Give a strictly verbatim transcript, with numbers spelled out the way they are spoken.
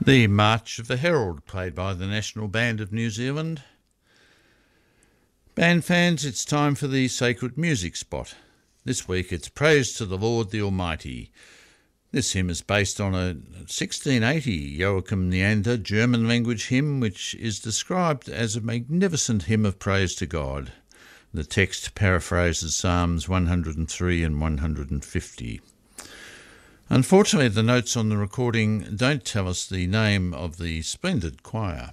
The March of the Herald, played by the National Band of New Zealand. Band fans, it's time for the Sacred Music Spot. This week it's Praise to the Lord the Almighty. This hymn is based on a sixteen eighty Joachim Neander German language hymn, which is described as a magnificent hymn of praise to God. The text paraphrases Psalms one hundred three and one hundred fifty. Unfortunately, the notes on the recording don't tell us the name of the splendid choir.